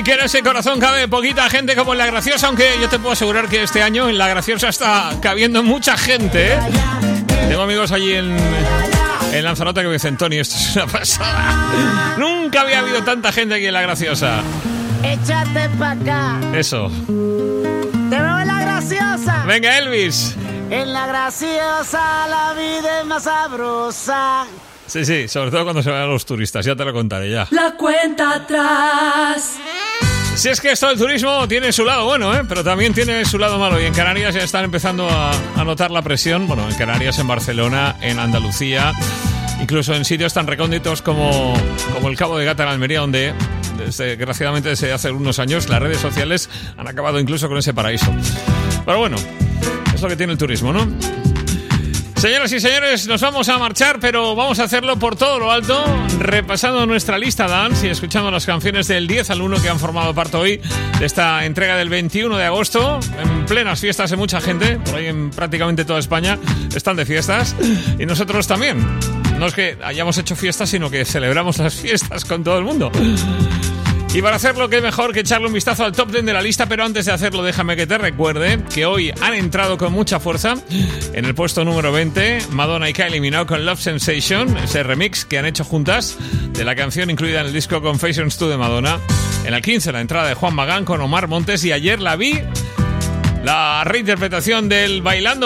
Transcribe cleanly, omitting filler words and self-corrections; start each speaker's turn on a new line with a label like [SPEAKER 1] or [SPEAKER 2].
[SPEAKER 1] y que en ese corazón cabe poquita gente como en La Graciosa, aunque yo te puedo asegurar que este año en La Graciosa está cabiendo mucha gente, ¿eh? Tengo amigos allí en Lanzarote que me dicen, Tony, esto es una pasada. Nunca había habido tanta gente aquí en La Graciosa.
[SPEAKER 2] Échate pa' acá.
[SPEAKER 1] Eso.
[SPEAKER 2] Te veo en La Graciosa.
[SPEAKER 1] Venga, Elvis.
[SPEAKER 2] En La Graciosa la vida es más sabrosa.
[SPEAKER 1] Sí, sobre todo cuando se vayan los turistas, ya te lo contaré ya.
[SPEAKER 3] La cuenta atrás.
[SPEAKER 1] Si es que esto del turismo tiene su lado bueno, pero también tiene su lado malo. Y en Canarias ya están empezando a notar la presión. Bueno, en Canarias, en Barcelona, en Andalucía, incluso en sitios tan recónditos como el Cabo de Gata en Almería, donde desgraciadamente desde hace unos años las redes sociales han acabado incluso con ese paraíso. Pero bueno, es lo que tiene el turismo, ¿no? Señoras y señores, nos vamos a marchar, pero vamos a hacerlo por todo lo alto, repasando nuestra lista dance y escuchando las canciones del 10 al 1 que han formado parte hoy de esta entrega del 21 de agosto, en plenas fiestas de mucha gente, por ahí en prácticamente toda España están de fiestas, y nosotros también. No es que hayamos hecho fiestas, sino que celebramos las fiestas con todo el mundo. Y para hacerlo, qué mejor que echarle un vistazo al top 10 de la lista, pero antes de hacerlo, déjame que te recuerde que hoy han entrado con mucha fuerza en el puesto número 20 Madonna y Kylie Minogue con Love Sensation, ese remix que han hecho juntas de la canción incluida en el disco Confessions 2 de Madonna. En el 15 la entrada de Juan Magán con Omar Montes, y ayer la vi, la reinterpretación del Bailando